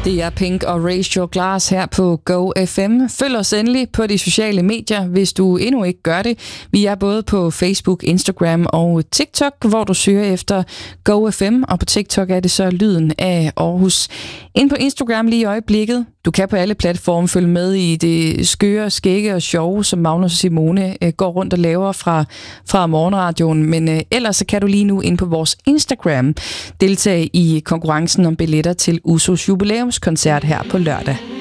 Det er Pink og Raise Your Glass her på Go FM. Følg os endelig på de sociale medier, hvis du endnu ikke gør det. Vi er både på Facebook, Instagram og TikTok, hvor du søger efter Go FM, og på TikTok er det så lyden af Aarhus. Ind på Instagram lige i øjeblikket. Du kan på alle platforme følge med i det skøre, skægge og sjove, som Magnus og Simone går rundt og laver fra morgenradioen. Men ellers så kan du lige nu ind på vores Instagram deltage i konkurrencen om billetter til Usos jubilæumskoncert her på lørdag.